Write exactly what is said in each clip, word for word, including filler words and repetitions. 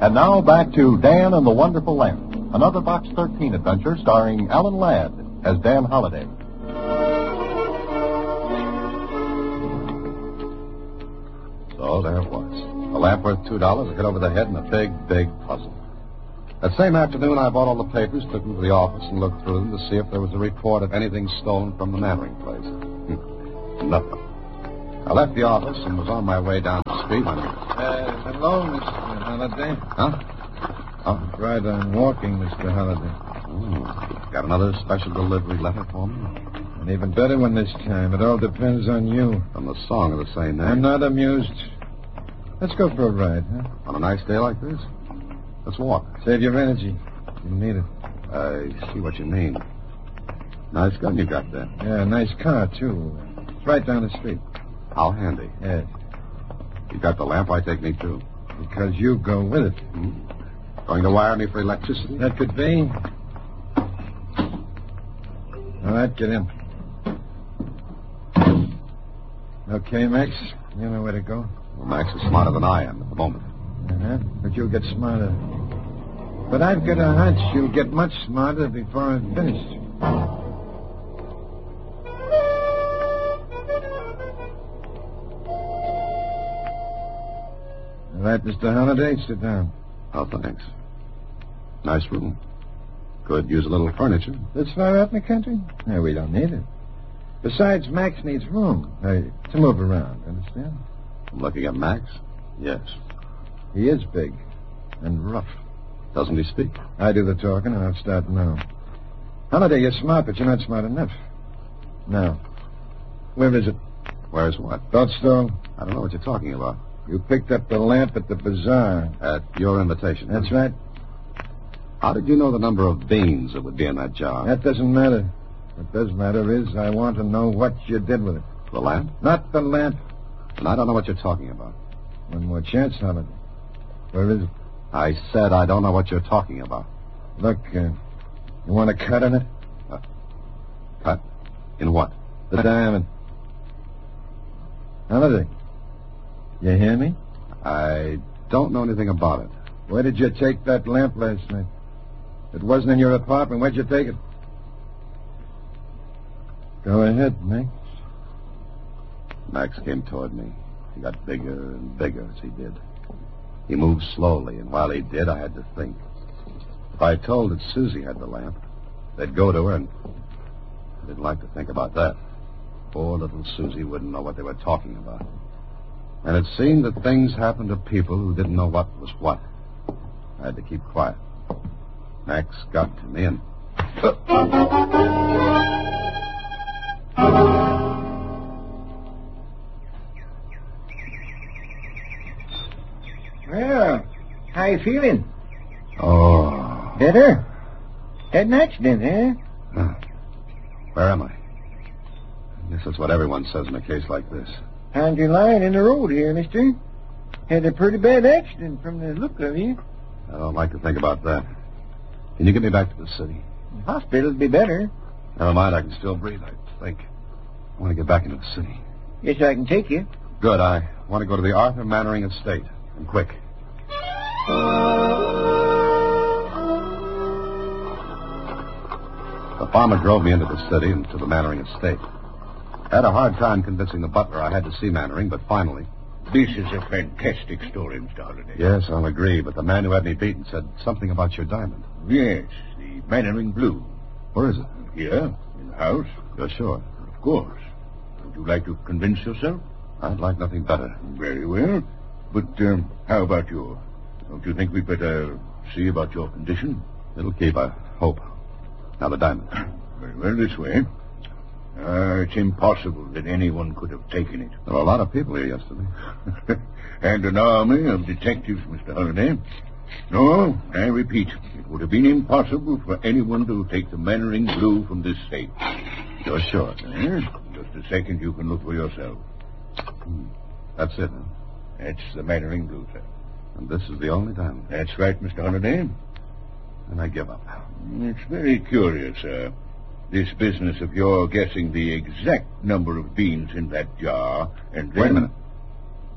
And now back to Dan and the Wonderful Lamp, another Box thirteen adventure starring Alan Ladd as Dan Holliday. So there it was. A lamp worth two dollars, a hit over the head, and a big, big puzzle. That same afternoon, I bought all the papers, took them to the office, and looked through them to see if there was a report of anything stolen from the Mannering place. Hmm. Nothing. I left the office and was on my way down the street when... Uh, hello, Mister Holliday. Huh? Oh. Right on walking, Mister Holliday. Oh. Got another special delivery letter for me? An even better one this time. It all depends on you. From the song of the same name. I'm not amused. Let's go for a ride, huh? On a nice day like this? Let's walk. Save your energy. You'll need it. I see what you mean. Nice gun you got there. Yeah, nice car, too. It's right down the street. How handy. Yes. You got the lamp, I take me too. Because you go with it. Hmm. Going to wire me for electricity? That could be. All right, get in. Okay, Max. You know where to go. Well, Max is smarter than I am at the moment. Uh-huh. But you'll get smarter. But I've got a hunch you'll get much smarter before I'm finished. All right, Mister Holliday, sit down. Oh, thanks. Nice room. Could use a little furniture. This far out in the country? No, we don't need it. Besides, Max needs room uh, to move around, understand? I'm looking at Max? Yes. He is big and rough. Doesn't he speak? I do the talking, and I'll start now. Holliday, you're smart, but you're not smart enough. Now, where is it? Where's what? Goldstone. I don't know what you're talking about. You picked up the lamp at the bazaar. At your invitation. That's right. How did you know the number of beans that would be in that jar? That doesn't matter. What does matter is I want to know what you did with it. The lamp? Not the lamp. And I don't know what you're talking about. One more chance, Holliday. Where is it? I said I don't know what you're talking about. Look, uh, you want a cut on it? Uh, cut? In what? The diamond. Holliday, you hear me? I don't know anything about it. Where did you take that lamp last night? It wasn't in your apartment. Where'd you take it? Go ahead, Max. Max came toward me. He got bigger and bigger as he did. He moved slowly, and while he did, I had to think. If I told that Susie had the lamp, they'd go to her, and I didn't like to think about that. Poor little Susie wouldn't know what they were talking about. And it seemed that things happened to people who didn't know what was what. I had to keep quiet. Max got to me and... Well, how you feeling? Oh. Better? Had an accident, eh? Huh. Where am I? I guess that's what everyone says in a case like this. Found you lying in the road here, mister. Had a pretty bad accident from the look of you. I don't like to think about that. Can you get me back to the city? The hospital'd be better. Never mind, I can still breathe, I think. I want to get back into the city. Yes, I can take you. Good, I want to go to the Arthur Mannering estate. And quick. The farmer drove me into the city and to the Mannering estate. I had a hard time convincing the butler I had to see Mannering, but finally... This is a fantastic story, Mister Holliday. Yes, I'll agree, but the man who had me beaten said something about your diamond. Yes, the Mannering Blue. Where is it? Here, in the house. You're sure? Of course. Would you like to convince yourself? I'd like nothing better. Very well. But um, how about you? Don't you think we'd better see about your condition? It'll keep, I hope. Now the diamond. Very well, this way. Uh, it's impossible that anyone could have taken it. There were a lot of people here yesterday. And an army of detectives, Mister Holliday. No, I repeat, it would have been impossible for anyone to take the Mannering Blue from this safe. You're sure? Yes. Just a second, you can look for yourself. Hmm. That's it, huh? That's the Mannering Blue, sir. And this is the only diamond? That's right, Mister Holliday. And I give up. It's very curious, sir. This business of your guessing the exact number of beans in that jar and then... Wait a minute.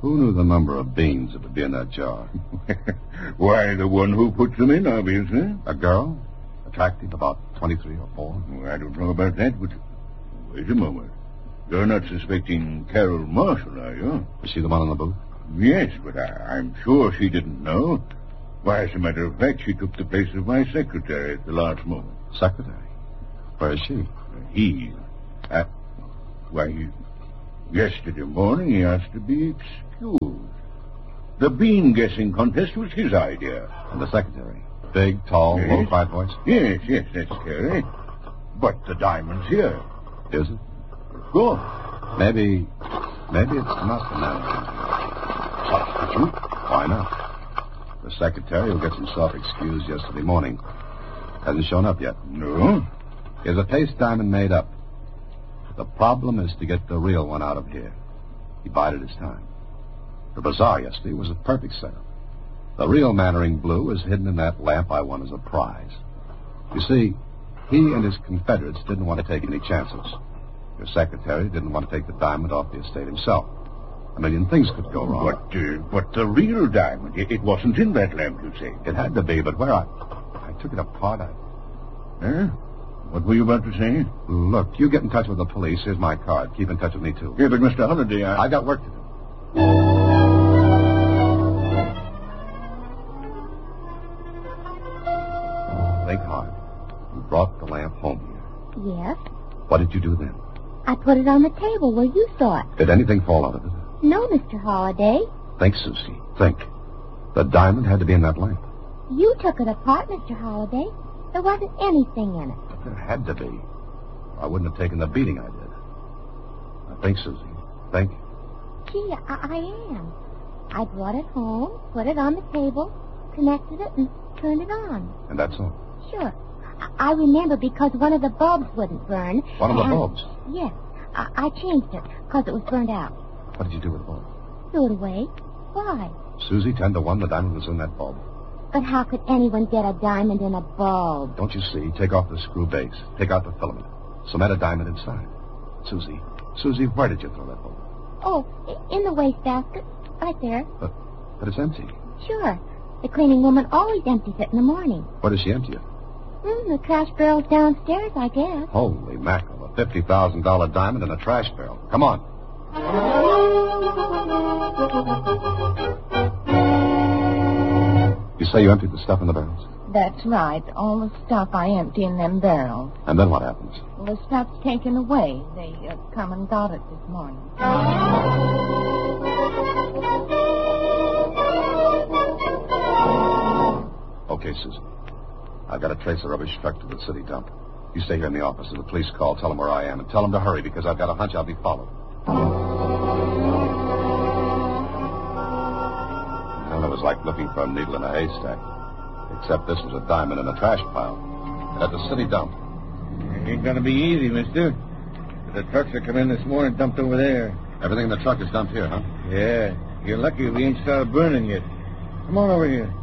Who knew the number of beans that would be in that jar? Why, the one who puts them in, obviously. A girl? Attractive, about twenty-three or four? Well, I don't know about that, but wait a moment. You're not suspecting Carol Marshall, are you? Was she the one in the booth? Yes, but I, I'm sure she didn't know. Why, as a matter of fact, she took the place of my secretary at the last moment. Secretary? Where is she? He... Uh, why, he, yesterday morning he asked to be excused. The bean-guessing contest was his idea. And the secretary? Big, tall, Yes. low-quiet voice? Yes, yes, that's correct. But the diamond's here. Is it? Go. Maybe... Maybe it's not the man. Substitute? Why not? The secretary who gets himself excused yesterday morning hasn't shown up yet. No? Is a paste diamond made up? The problem is to get the real one out of here. He bided his time. The bazaar yesterday was a perfect setup. The real Mannering Blue is hidden in that lamp I won as a prize. You see, he and his confederates didn't want to take any chances. Your secretary didn't want to take the diamond off the estate himself. A million things could go wrong. But, uh, but the real diamond, it, it wasn't in that lamp, you say? It had to be, but where I... I took it apart, I... Huh? What were you about to say? Look, you get in touch with the police. Here's my card. Keep in touch with me, too. Yeah, but Mister Holliday, I... I got work to do. Think hard. You brought the lamp home here. Yes. What did you do then? I put it on the table where you saw it. Did anything fall out of it? No, Mister Holliday. Think, Susie. Think. The diamond had to be in that lamp. You took it apart, Mister Holliday. There wasn't anything in it. There had to be. I wouldn't have taken the beating I did. Now think, Susie. Think. Gee, I, I am. I brought it home, put it on the table, connected it, and turned it on. And that's all. Sure. I, I remember because one of the bulbs wouldn't burn. One of the and- bulbs? Yes. I, I changed it because it was burned out. What did you do with the bulb? Threw it away. Why? Susie, ten to one, the diamond was in that bulb. But how could anyone get a diamond in a bulb? Don't you see? Take off the screw base. Take out the filament. Cement a diamond inside. Susie, Susie, where did you throw that bulb? Oh, i- in the wastebasket. Right there. But, but it's empty. Sure. The cleaning woman always empties it in the morning. Where does she empty it? Hmm, the trash barrel's downstairs, I guess. Holy mackerel. A fifty thousand dollars diamond in a trash barrel. Come on. You say you emptied the stuff in the barrels? That's right. All the stuff I empty in them barrels. And then what happens? Well, the stuff's taken away. They uh, come and got it this morning. Okay, Susan. I've got to trace the rubbish truck to the city dump. You stay here in the office. If the police call, tell them where I am. And tell them to hurry, because I've got a hunch I'll be followed. Well, it was like looking for a needle in a haystack. Except this was a diamond in a trash pile. At the city dump. It ain't gonna be easy, mister. The trucks that come in this morning dumped over there. Everything in the truck is dumped here, huh? Yeah. You're lucky we ain't started burning yet. Come on over here.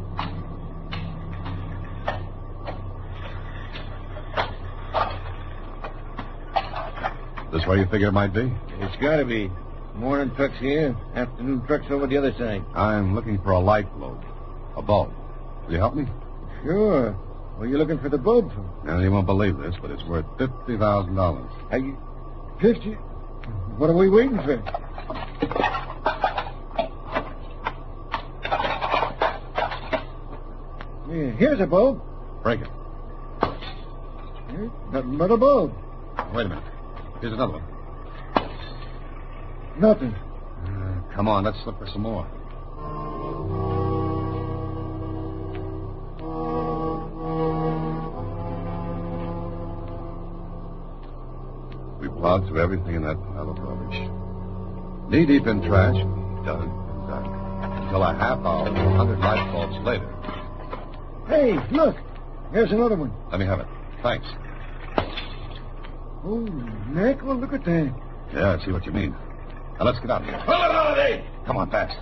This where you figure it might be? It's gotta be. Morning trucks here, afternoon trucks over the other side. I'm looking for a light globe. A bulb. Will you help me? Sure. What are you looking for the bulb for? Now, you won't believe this, but it's worth fifty thousand dollars. Are you... Fifty? What are we waiting for? Yeah, here's a bulb. Break it. Here's nothing but a bulb. Wait a minute. Here's another one. Nothing. Uh, come on, let's look for some more. We plowed through everything in that pile of rubbish. Knee-deep in trash, we dug and dug. Until a half hour, a hundred light bulbs later. Hey, look. Here's another one. Let me have it. Thanks. Oh, Nick, well, look at that. Yeah, I see what you mean. Now, let's get out of here. Pull it out of there! Come on, fast.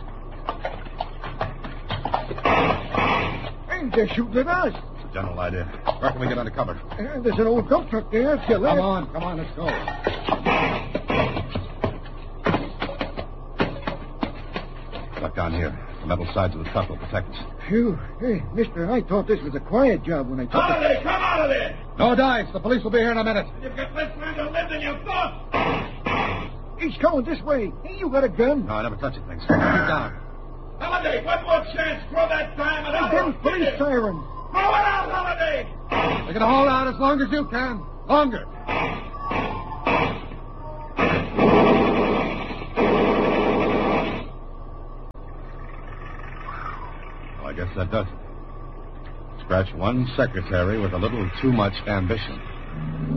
Hey, they're shooting at us. It's a general idea. Where can we get under cover? Uh, there's an old dump truck there. To your left. Come on, come on, let's go. down here. The metal sides of the truck will protect us. Phew. Hey, mister, I thought this was a quiet job when I took it. Holiday, come out of there! No dice. The police will be here in a minute. You've got less time to live than you thought! He's coming this way. Hey, you got a gun? No, I never touch things. Keep down. Holiday, one more chance. Throw that dime and Hey, I'll them hit police it. siren. Throw it out, Holiday! We're going to hold out as long as you can. Longer. Well, I guess that does it. Scratch one secretary with a little too much ambition.